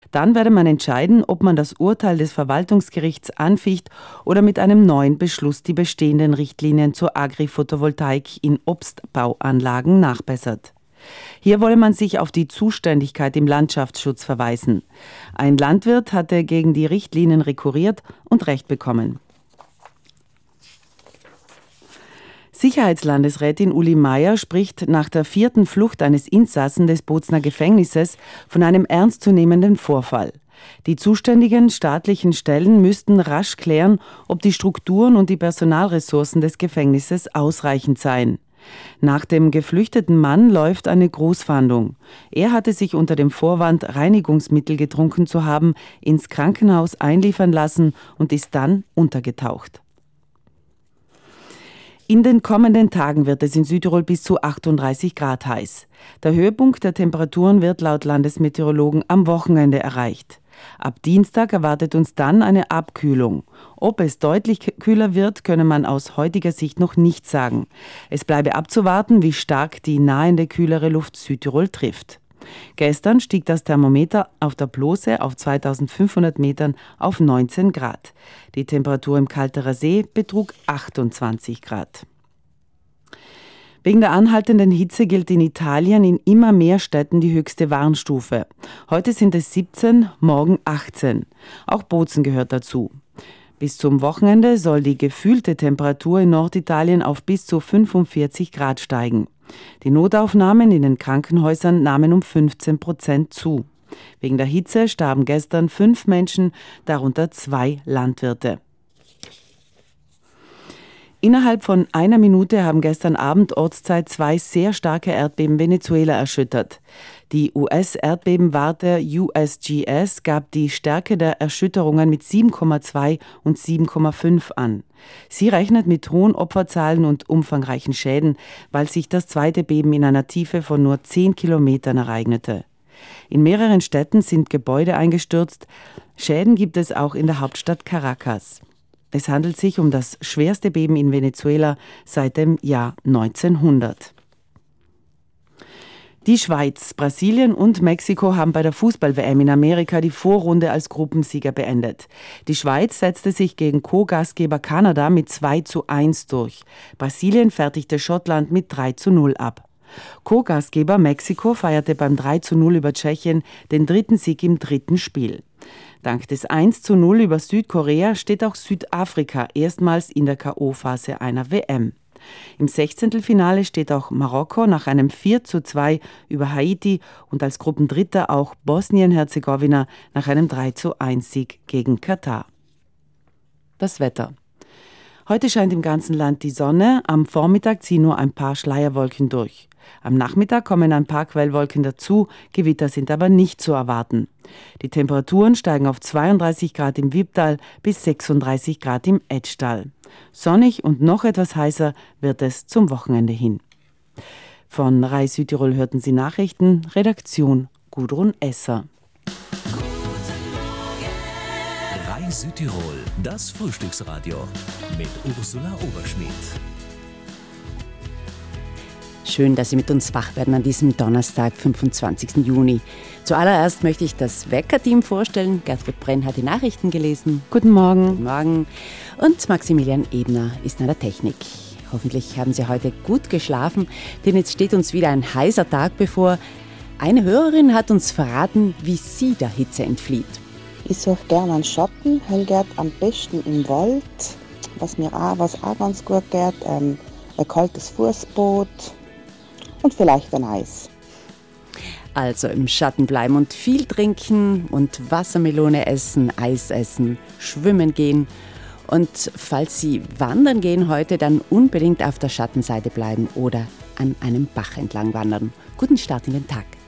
Dann werde man entscheiden, ob man das Urteil des Verwaltungsgerichts anficht oder mit einem neuen Beschluss die bestehenden Richtlinien zur Agri-Photovoltaik in Obstbauanlagen nachbessert. Hier wolle man sich auf die Zuständigkeit im Landschaftsschutz verweisen. Ein Landwirt hatte gegen die Richtlinien rekurriert und Recht bekommen. Sicherheitslandesrätin Uli Meier spricht nach der 4. Flucht eines Insassen des Bozner Gefängnisses von einem ernstzunehmenden Vorfall. Die zuständigen staatlichen Stellen müssten rasch klären, ob die Strukturen und die Personalressourcen des Gefängnisses ausreichend seien. Nach dem geflüchteten Mann läuft eine Großfahndung. Er hatte sich unter dem Vorwand, Reinigungsmittel getrunken zu haben, ins Krankenhaus einliefern lassen und ist dann untergetaucht. In den kommenden Tagen wird es in Südtirol bis zu 38 Grad heiß. Der Höhepunkt der Temperaturen wird laut Landesmeteorologen am Wochenende erreicht. Ab Dienstag erwartet uns dann eine Abkühlung. Ob es deutlich kühler wird, könne man aus heutiger Sicht noch nicht sagen. Es bleibe abzuwarten, wie stark die nahende kühlere Luft Südtirol trifft. Gestern stieg das Thermometer auf der Plose auf 2500 Metern auf 19 Grad. Die Temperatur im Kalterer See betrug 28 Grad. Wegen der anhaltenden Hitze gilt in Italien in immer mehr Städten die höchste Warnstufe. Heute sind es 17, morgen 18. Auch Bozen gehört dazu. Bis zum Wochenende soll die gefühlte Temperatur in Norditalien auf bis zu 45 Grad steigen. Die Notaufnahmen in den Krankenhäusern nahmen um 15% zu. Wegen der Hitze starben gestern 5 Menschen, darunter 2 Landwirte. Innerhalb von einer Minute haben gestern Abend Ortszeit 2 sehr starke Erdbeben Venezuela erschüttert. Die US-Erdbebenwarte USGS gab die Stärke der Erschütterungen mit 7,2 und 7,5 an. Sie rechnet mit hohen Opferzahlen und umfangreichen Schäden, weil sich das zweite Beben in einer Tiefe von nur 10 Kilometern ereignete. In mehreren Städten sind Gebäude eingestürzt. Schäden gibt es auch in der Hauptstadt Caracas. Es handelt sich um das schwerste Beben in Venezuela seit dem Jahr 1900. Die Schweiz, Brasilien und Mexiko haben bei der Fußball-WM in Amerika die Vorrunde als Gruppensieger beendet. Die Schweiz setzte sich gegen Co-Gastgeber Kanada mit 2:1 durch. Brasilien fertigte Schottland mit 3:0 ab. Co-Gastgeber Mexiko feierte beim 3:0 über Tschechien den 3. Sieg im 3. Spiel. Dank des 1:0 über Südkorea steht auch Südafrika erstmals in der K.O.-Phase einer WM. Im 16. Finale steht auch Marokko nach einem 4:2 über Haiti und als Gruppendritter auch Bosnien-Herzegowina nach einem 3:1 Sieg gegen Katar. Das Wetter. Heute scheint im ganzen Land die Sonne, am Vormittag ziehen nur ein paar Schleierwolken durch. Am Nachmittag kommen ein paar Quellwolken dazu, Gewitter sind aber nicht zu erwarten. Die Temperaturen steigen auf 32 Grad im Wipptal bis 36 Grad im Etschtal. Sonnig und noch etwas heißer wird es zum Wochenende hin. Von RAI Südtirol hörten Sie Nachrichten, Redaktion Gudrun Esser. RAI Südtirol, das Frühstücksradio mit Ursula Oberschmidt. Schön, dass Sie mit uns wach werden an diesem Donnerstag, 25. Juni. Zuallererst möchte ich das Wecker-Team vorstellen. Gertrud Brenn hat die Nachrichten gelesen. Guten Morgen. Guten Morgen. Und Maximilian Ebner ist an der Technik. Hoffentlich haben Sie heute gut geschlafen, denn jetzt steht uns wieder ein heißer Tag bevor. Eine Hörerin hat uns verraten, wie sie der Hitze entflieht. Ich suche gerne einen Schatten, hell am besten im Wald. Was auch ganz gut geht, ein kaltes Fußboot und vielleicht ein Eis. Also im Schatten bleiben und viel trinken und Wassermelone essen, Eis essen, schwimmen gehen. Und falls Sie wandern gehen heute, dann unbedingt auf der Schattenseite bleiben oder an einem Bach entlang wandern. Guten Start in den Tag.